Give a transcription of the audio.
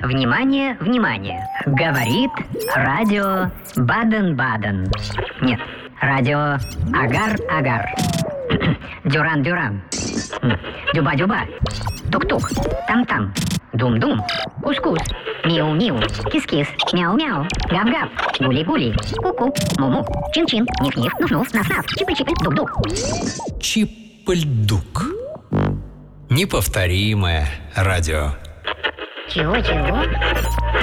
Внимание, внимание! Говорит радио Баден-Баден. Нет, радио Агар-Агар. Дюран-Дюран. Дюба-Дюба. Тук-тук. Там-там. Дум-дум. Кус-кус. Миу-миу. Кис-кис. Мяу-мяу. Гав-гав. Гули-гули. Ку-ку. Му-му. Чин-чин. Ниф-ниф. Нуф-нуф. Наф-наф. Чипы-чипы. Дук-дук. Чип-льдук. Неповторимое радио. Чего-чего?